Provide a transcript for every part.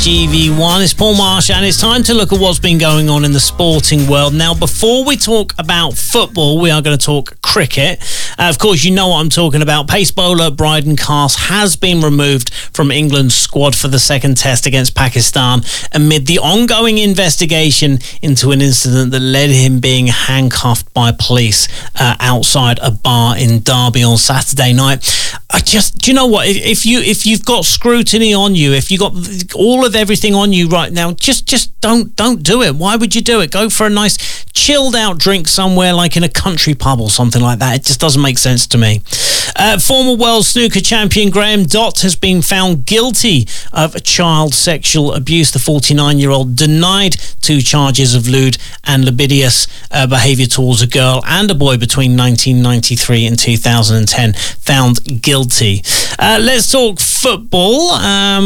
HGV1. It's Paul Marsh, and it's time to look at what's been going on in the sporting world. Now, before we talk about football, we are going to talk cricket. Of course, you know what I'm talking about. Pace bowler Brydon Cast has been removed from England's squad for the second test against Pakistan amid the ongoing investigation into an incident that led him being handcuffed by police outside a bar in Derby on Saturday night. Do you know what? If you've got scrutiny on you, if you've got all of everything on you right now, just don't do it. Why would you do it? Go for a nice chilled out drink somewhere like in a country pub or something like that. It just doesn't make sense to me. Former world snooker champion Graham Dott has been found guilty of child sexual abuse. The 49-year-old denied 2 charges of lewd and libidinous behaviour towards a girl and a boy between 1993 and 2010, found guilty. Let's talk football.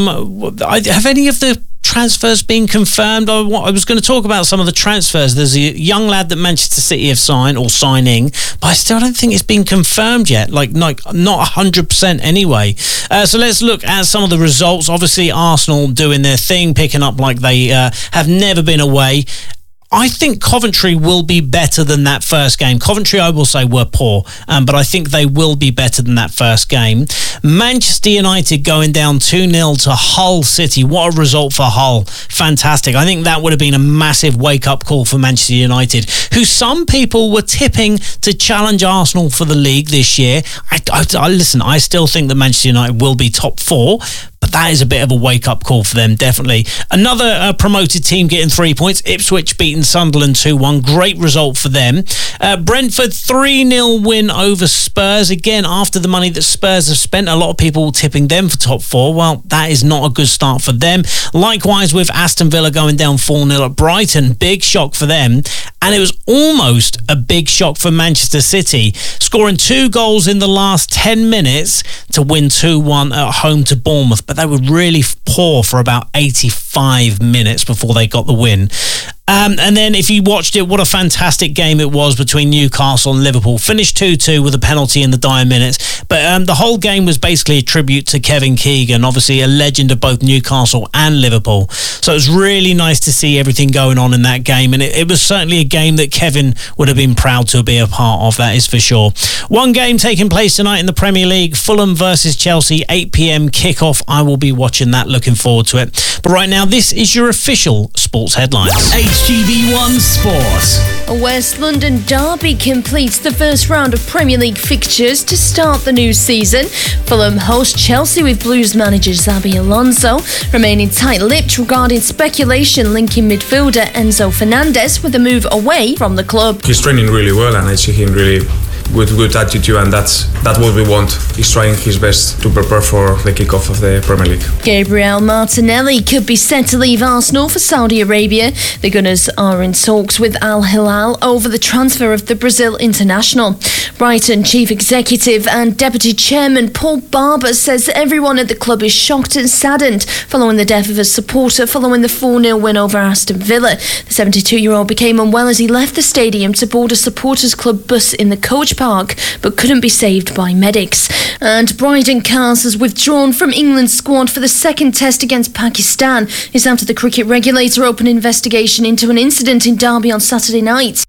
Have any of the transfers been confirmed? I was going to talk about some of the transfers. There's a young lad that Manchester City have signing, but I still don't think it's been confirmed yet. Like not 100% anyway. So let's look at some of the results. Obviously, Arsenal doing their thing, picking up like they have never been away. I think Coventry will be better than that first game. Coventry, I will say, were poor, but I think they will be better than that first game. Manchester United going down 2-0 to Hull City. What a result for Hull. Fantastic. I think that would have been a massive wake-up call for Manchester United, who some people were tipping to challenge Arsenal for the league this year. Listen, I still think that Manchester United will be top 4, but that is a bit of a wake-up call for them, definitely. Another promoted team getting 3 points. Ipswich beating Sunderland 2-1. Great result for them. Brentford 3-0 win over Spurs. Again, after the money that Spurs have spent, a lot of people tipping them for top 4. Well, that is not a good start for them. Likewise with Aston Villa going down 4-0 at Brighton. Big shock for them. And it was almost a big shock for Manchester City, scoring 2 goals in the last 10 minutes to win 2-1 at home to Bournemouth. But they were really poor for about 85 minutes before they got the win. And then if you watched it, what a fantastic game it was between Newcastle and Liverpool. Finished 2-2 with a penalty in the dire minutes. But the whole game was basically a tribute to Kevin Keegan, obviously a legend of both Newcastle and Liverpool. So it was really nice to see everything going on in that game. And it was certainly a game that Kevin would have been proud to be a part of, that is for sure. One game taking place tonight in the Premier League, Fulham versus Chelsea, 8 p.m. kickoff. I will be watching that, looking forward to it. But right now, this is your official sports headlines. HGV1 Sport. A West London derby completes the first round of Premier League fixtures to start the new season. Fulham host Chelsea with Blues manager Xabi Alonso remaining tight-lipped regarding speculation linking midfielder Enzo Fernandez with a move away from the club. He's training really well, and I see him really with good attitude, and that's what we want. He's trying his best to prepare for the kickoff of the Premier League. Gabriel Martinelli could be set to leave Arsenal for Saudi Arabia. The Gunners are in talks with Al Hilal over the transfer of the Brazil international. Brighton Chief Executive and Deputy Chairman Paul Barber says everyone at the club is shocked and saddened following the death of a supporter following the 4-0 win over Aston Villa. The 72-year-old became unwell as he left the stadium to board a supporters club bus in the coach park, but couldn't be saved by medics. And Brydon Cast has withdrawn from England's squad for the second test against Pakistan. It's after the cricket regulator opened an investigation into an incident in Derby on Saturday night.